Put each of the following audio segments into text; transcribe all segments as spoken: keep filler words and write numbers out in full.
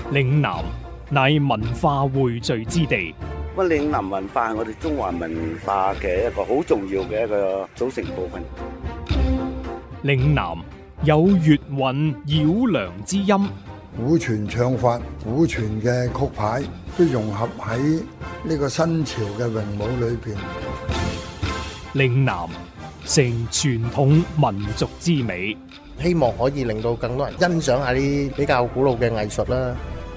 嶺南乃文化匯聚之地。 咁嶺南文化係我哋中華文化嘅一個好重要嘅一個組成部分。 嶺南有粵韻繞梁之音， 古傳唱法、古傳嘅曲牌都融合喺呢個新潮嘅詠舞裏邊。 嶺南成傳統民族之美， 希望可以令到更多人欣賞下啲比較古老嘅藝術啦。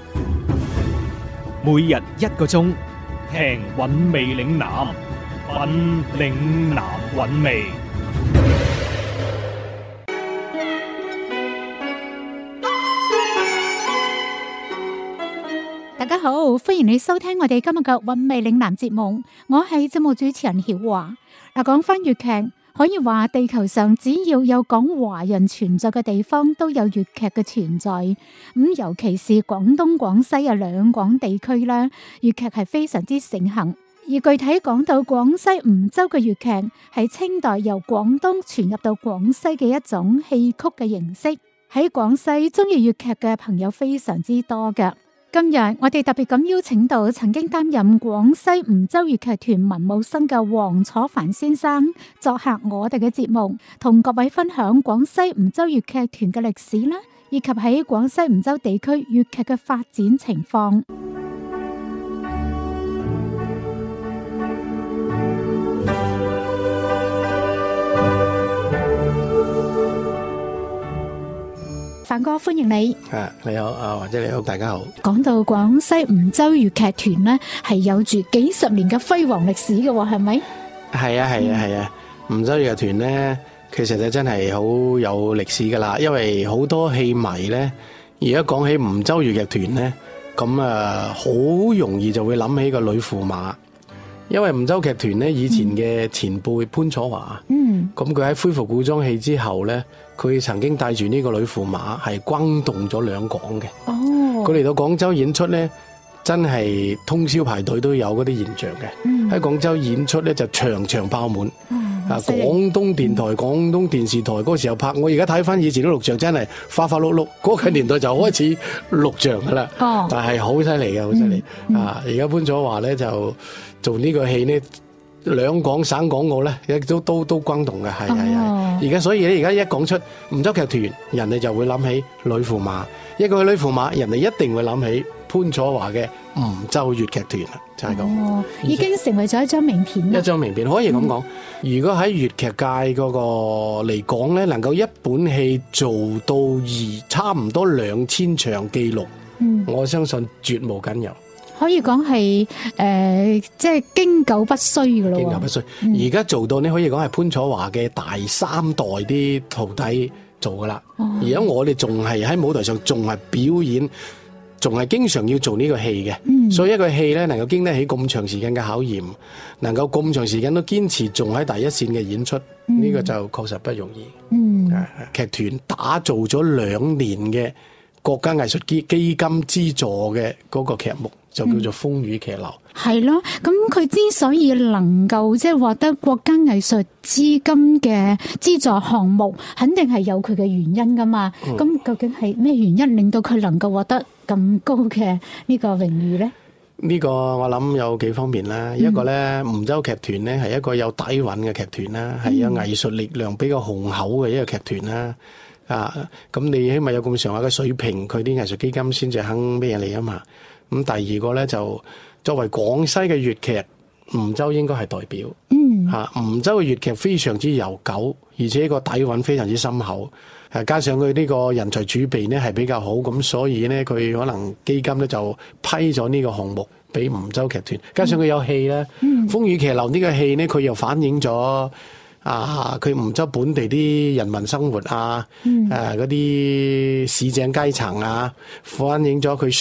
每日一個鐘，聽韻味嶺南，品嶺南韻味。 大家好，歡迎你收聽我哋今日嘅韻味嶺南節目，我係節目主持人曉華。嗱，講翻粵劇，可以話地球上只要有講華人存在嘅地方，都有粵劇嘅存在。咁尤其是廣東、廣西啊兩廣地區啦，粵劇係非常之盛行。而具體講到廣西梧州嘅粵劇，係清代由廣東傳入到廣西嘅一種戲曲嘅形式。喺廣西中意粵劇嘅朋友非常之多㗎。今日我哋特別咁邀請到曾經擔任廣西梧州粵劇團文武生嘅黃楚帆先生作客我哋嘅節目，同各位分享廣西梧州粵劇團嘅歷史啦，以及喺廣西梧州地區粵劇嘅發展情況。范哥，歡迎你。 啊，你好，啊或者你好，大家好。 講到廣西梧州粵劇團呢，係有住幾十年嘅輝煌歷史嘅，係咪？ 係啊，係啊，係啊。梧州粵劇團呢，其實就真係好有歷史噶啦。因為好多戲迷呢，而家講起梧州粵劇團呢，咁啊好容易就會諗起個呂駙馬。因為梧州劇團呢，以前嘅前輩潘楚華，嗯，咁佢喺恢復古裝戲之後呢，佢曾經帶住呢個呂駙馬係轟動咗兩廣嘅。哦，佢嚟到廣州演出呢，真係通宵排隊都有嗰啲現象嘅。喺廣州演出呢，就場場爆滿。啊，廣東電台、廣東電視台嗰個時候拍，我而家睇翻以前啲錄像真係花花碌碌。嗰個年代就開始錄像噶啦。哦，但係好犀利嘅，好犀利。啊，而家潘楚華呢，就做呢個戲呢，兩廣省港澳咧，亦都都都轟動嘅，係係係。而家所以咧，而家一講出梧州劇團，人哋就會諗起呂駙馬。一個呂駙馬，人哋一定會諗起潘楚華嘅梧州粵劇團啦，就係咁。哦， 已經成為咗一張名片。 一張名片可以咁講。嗯，如果喺粵劇界嗰個嚟講咧，能夠一本戲做到二差唔多兩千場記錄，嗯，我相信絕無僅有。 可以講係誒，即係經久不衰噶咯。 經久不衰，而家，嗯，做到你可以講係潘楚華嘅第三代啲徒弟做噶啦。而家，哦，我哋仲係喺舞台上仲係表演，仲係經常要做呢個戲嘅。嗯，所以一個戲咧能夠經得起咁長時間嘅考驗，能夠咁長時間都堅持仲喺第一線嘅演出，呢，嗯，個就確實不容易。嗯，劇團打造咗兩年嘅國家藝術基基金資助嘅嗰個劇目，就叫做《風雨騎樓》。 係咯，咁佢之所以能夠即係獲得國家藝術資金嘅資助項目，肯定係有佢嘅原因噶嘛。咁，嗯，究竟係咩原因令到佢能夠獲得咁高嘅呢個榮譽呢？ 呢個我諗有幾方面啦。嗯，一個呢，梧州劇團呢係一個有底蘊嘅劇團啦，係，嗯，有藝術力量比較雄厚嘅一個劇團啦。啊，咁你起碼有咁上下嘅水平，佢啲藝術基金先至肯咩嚟啊嘛。咁第二個咧，就作為廣西嘅粵劇，梧州應該係代表。嗯，嚇，梧州嘅粵劇非常之悠久，而且個底蘊非常之深厚。誒，加上佢呢個人才儲備呢係比較好，咁所以呢，佢可能基金咧就批咗呢個項目俾梧州劇團。加上佢有戲咧，嗯，《風雨騎樓》呢個戲呢，佢又反映咗啊！佢梧州本地啲人民生活啊，誒嗰啲市井階層啊，反映咗佢